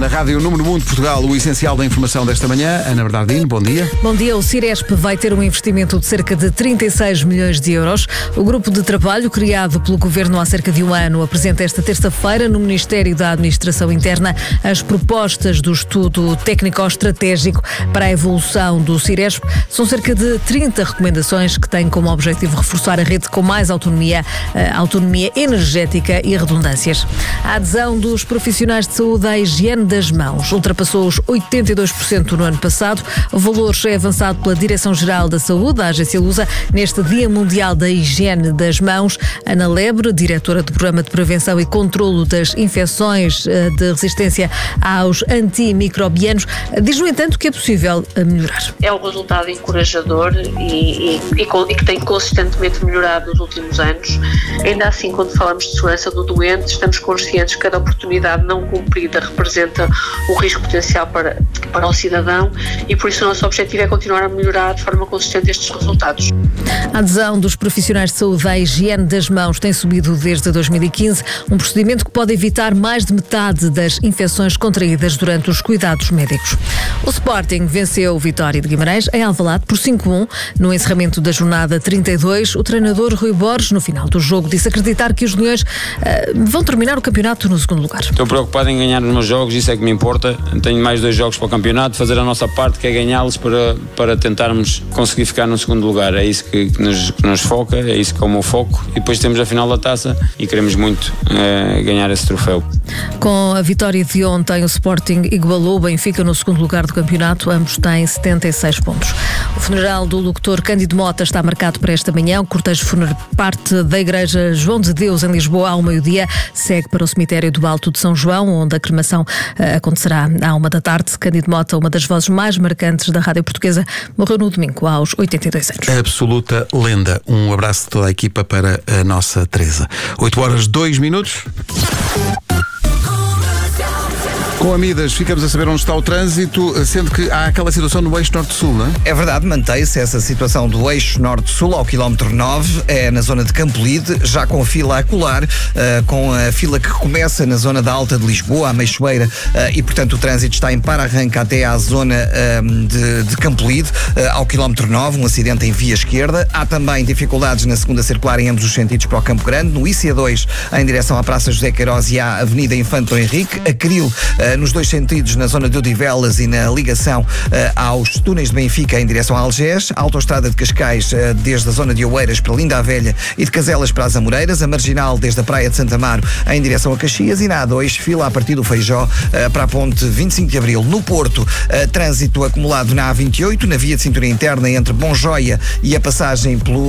Na Rádio Número 1 de Portugal, o essencial da informação desta manhã. Ana Bernardino, bom dia. Bom dia. O Ciresp vai ter um investimento de cerca de 36 milhões de euros. O grupo de trabalho, criado pelo Governo há cerca de um ano, apresenta esta terça-feira no Ministério da Administração Interna as propostas do estudo técnico-estratégico para a evolução do Ciresp. São cerca de 30 recomendações que têm como objetivo reforçar a rede com mais autonomia energética e redundâncias. A adesão dos profissionais de saúde à higiene das mãos ultrapassou os 82% no ano passado. O valor é avançado pela Direção-Geral da Saúde, a Agência Lusa, neste Dia Mundial da Higiene das Mãos. Ana Lebre, diretora do Programa de Prevenção e Controlo das Infecções de Resistência aos Antimicrobianos, diz, no entanto, que é possível melhorar. É um resultado encorajador e que tem consistentemente melhorado nos últimos anos. Ainda assim, quando falamos de segurança do doente, estamos conscientes que cada oportunidade não cumprida representa um risco potencial para o cidadão e por isso o nosso objetivo é continuar a melhorar de forma consistente estes resultados. A adesão dos profissionais de saúde à higiene das mãos tem subido desde 2015, um procedimento que pode evitar mais de metade das infecções contraídas durante os cuidados médicos. O Sporting venceu o Vitória de Guimarães em Alvalade por 5-1. No encerramento da jornada 32, o treinador Rui Borges, no final do jogo, disse acreditar que os Leões vão terminar o campeonato no segundo lugar. Estou preocupado em ganhar os meus jogos, isso é que me importa. Tenho mais 2 jogos para o campeonato, fazer a nossa parte, que é ganhá-los para tentarmos conseguir ficar no segundo lugar. É isso que nos foca, é isso que é o meu foco. E depois temos a final da taça e queremos muito ganhar esse troféu. Com a vitória de ontem, o Sporting igualou o Benfica no segundo lugar do campeonato. Ambos têm 76 pontos. O funeral do locutor Cândido Mota está marcado para esta manhã. O cortejo fúnebre parte da Igreja João de Deus, em Lisboa, ao meio-dia. Segue para o cemitério do Alto de São João, onde a cremação acontecerá à 1 da tarde. Cândido Mota, uma das vozes mais marcantes da rádio portuguesa, morreu no domingo, aos 82 anos. Absoluta lenda. Um abraço de toda a equipa para a nossa Teresa. 8h02. Com a Midas, ficamos a saber onde está o trânsito, sendo que há aquela situação no eixo norte-sul, não é? É verdade, mantém-se essa situação do eixo norte-sul ao quilómetro 9, é na zona de Campolide, já com fila a colar, com a fila que começa na zona da Alta de Lisboa, à Meixoeira, e portanto o trânsito está em para-arranca até à zona de Campolide, ao quilómetro 9, um acidente em via esquerda. Há também dificuldades na segunda circular em ambos os sentidos para o Campo Grande, no IC2 em direção à Praça José Queiroz e à Avenida Infante Dom Henrique, a Cril nos dois sentidos, na zona de Odivelas e na ligação aos túneis de Benfica em direção a Algés, a autoestrada de Cascais desde a zona de Oeiras para Linda a Velha e de Caselas para as Amoreiras, a marginal desde a Praia de Santa Amaro em direção a Caxias e na A2 fila a partir do Feijó para a ponte 25 de Abril. No Porto, trânsito acumulado na A28, na via de cintura interna entre Bom Joia e a passagem pelo